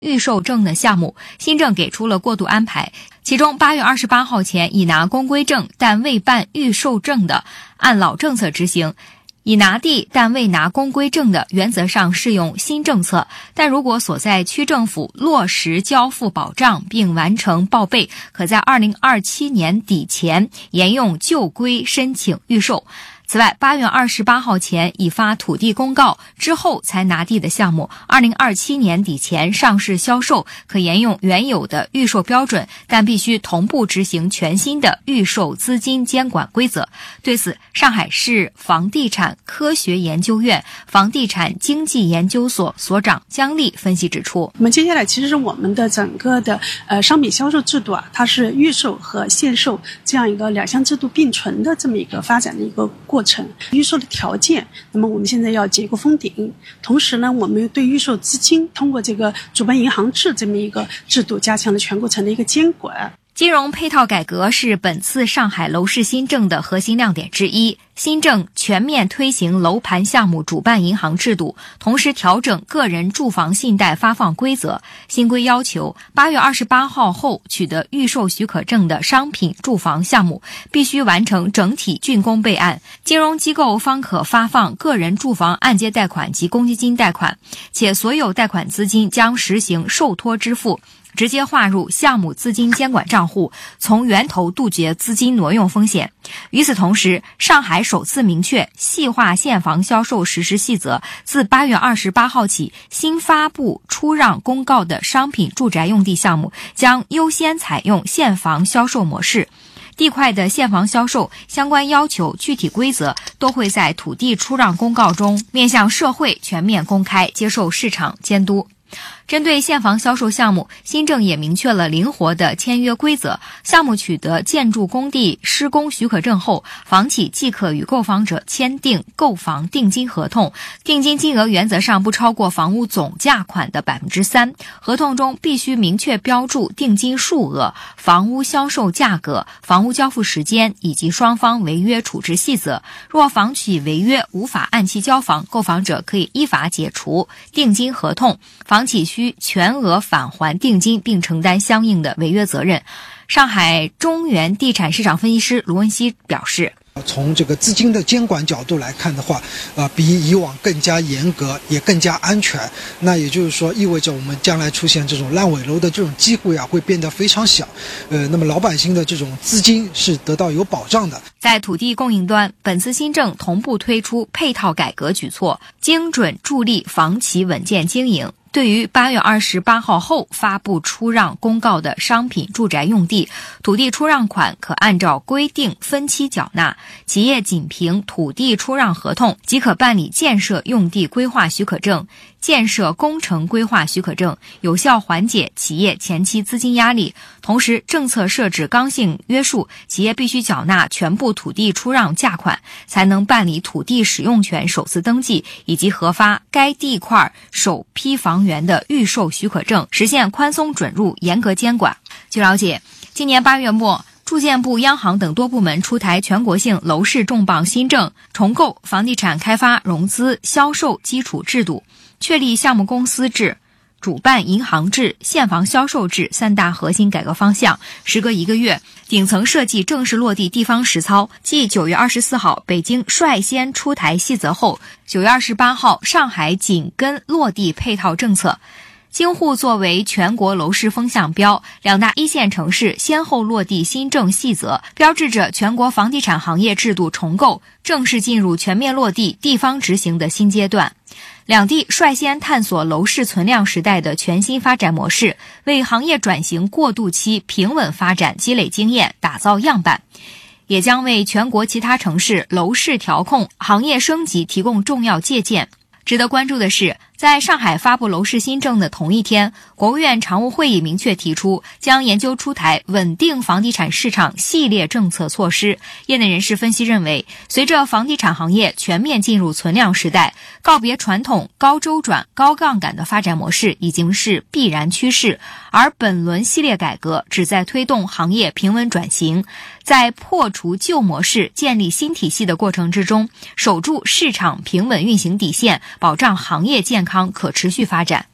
预售证的项目，新政给出了过渡安排。其中8月28号前已拿公规证但未办预售证的，按老政策执行；已拿地但未拿公规证的，原则上适用新政策。但如果所在区政府落实交付保障并完成报备，可在2027年底前沿用旧规申请预售。此外，8月28号前已发土地公告之后才拿地的项目，2027年底前上市销售，可沿用原有的预售标准，但必须同步执行全新的预售资金监管规则。对此，上海市房地产科学研究院房地产经济研究所所长姜丽分析指出， 那么接下来其实我们的整个的商品销售制度它是预售和限售这样一个两项制度并存的这么一个发展的一个过程。预售的条件，那么我们现在要结构封顶，同时呢，我们对预售资金通过这个主办银行制这么一个制度，加强了全过程的一个监管。 金融配套改革是本次上海楼市新政的核心亮点之一。新政全面推行楼盘项目主办银行制度，同时调整个人住房信贷发放规则。新规要求8月28号后取得预售许可证的商品住房项目，必须完成整体竣工备案，金融机构方可发放个人住房按揭贷款及公积金贷款，且所有贷款资金将实行受托支付，直接划入项目资金监管账户，从源头杜绝资金挪用风险。与此同时，上海首次明确细化现房销售实施细则，自8月28号起，新发布出让公告的商品住宅用地项目将优先采用现房销售模式。地块的现房销售相关要求具体规则都会在土地出让公告中面向社会全面公开，接受市场监督。针对现房销售项目，新政也明确了灵活的签约规则。项目取得建筑工地施工许可证后，房企即可与购房者签订购房定金合同，定金金额原则上不超过房屋总价款的3%，合同中必须明确标注定金数额、房屋销售价格、房屋交付时间以及双方违约处置细则。若房企违约无法按期交房，购房者可以依法解除定金合同，房企需全额返还定金并承担相应的违约责任。上海中原地产市场分析师卢文熙表示， 从这个资金的监管角度来看的话，比以往更加严格，也更加安全。那也就是说，意味着我们将来出现这种烂尾楼的这种机会会变得非常小。那么老百姓的这种资金是得到有保障的。 在土地供应端，本次新政同步推出配套改革举措，精准助力房企稳健经营。对于8月28号后发布出让公告的商品住宅用地，土地出让款可按照规定分期缴纳，企业仅凭土地出让合同即可办理建设用地规划许可证、建设工程规划许可证，有效缓解企业前期资金压力。同时，政策设置刚性约束，企业必须缴纳全部土地出让价款，才能办理土地使用权首次登记以及核发该地块首批房源的预售许可证，实现宽松准入、严格监管。据了解，今年8月末，住建部、央行等多部门出台全国性楼市重磅新政，重构房地产开发融资销售基础制度，确立项目公司制、主办银行制、现房销售制3大核心改革方向。时隔1个月，顶层设计正式落地地方实操。继9月24号北京率先出台细则后，9月28号上海紧跟落地配套政策。京沪作为全国楼市风向标，2大1线城市先后落地新政细则，标志着全国房地产行业制度重构正式进入全面落地、地方执行的新阶段。两地率先探索楼市存量时代的全新发展模式，为行业转型过渡期平稳发展积累经验、打造样板，也将为全国其他城市楼市调控、行业升级提供重要借鉴。值得关注的是，在上海发布楼市新政的同一天，国务院常务会议明确提出，将研究出台稳定房地产市场系列政策措施。业内人士分析认为，随着房地产行业全面进入存量时代，告别传统高周转、高杠杆的发展模式已经是必然趋势，而本轮系列改革旨在推动行业平稳转型，在破除旧模式、建立新体系的过程之中，守住市场平稳运行底线，保障行业健康可持续发展。